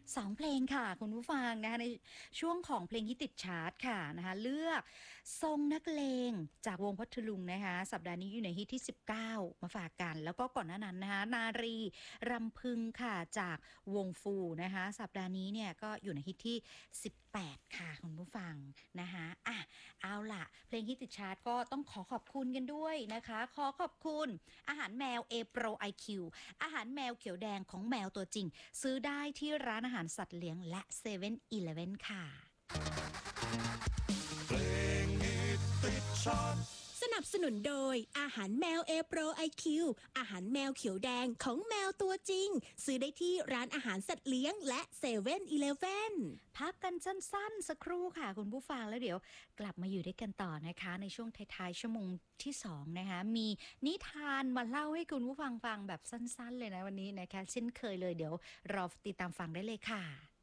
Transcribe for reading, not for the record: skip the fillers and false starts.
2เพลงค่ะคุณผู้ฟังนะคะในช่วงของเพลงที่ติดชาร์ตค่ะนะคะเลือกทรงนักเลงจากวงพัทลุงนะคะสัปดาห์นี้อยู่ในฮิตที่19มาฝากกันแล้วก็ก่อนหน้านั้นนะคะนารีรำพึงค่ะจากวงฟูนะคะสัปดาห์นี้เนี่ยก็อยู่ในฮิตที่18ค่ะคุณผู้ฟังนะคะเอาล่ะเพลงที่ติดชาร์ตก็ต้องขอขอบคุณกันด้วยนะคะขอขอบคุณอาหารแมว A Pro IQ อาหารแมวเขียวแดงของแมวตัวจริงซื้อได้ที่ร้านอาหารสัตว์เลี้ยงและ7 e เ e ่ e อค่ะเพลงฮิตติดชาร์ตสนับสนุนโดยอาหารแมว A Pro IQ อาหารแมวเขียวแดงของแมวตัวจริงซื้อได้ที่ร้านอาหารสัตว์เลี้ยงและ7 e เ e ่ e พักกันสั้นๆสักครู่ค่ะคุณผู้ฟังแล้วเดี๋ยวกลับมาอยู่ด้วยกันต่อนะคะในช่วงท้ายๆชั่วโมงที่2นะคะมีนิทานมาเล่าให้คุณผู้ฟังฟังแบบสั้นๆเลยนะวันนี้นะคะเช่นเคยเลยเดี๋ยวรอติดตามฟังได้เลยค่ะ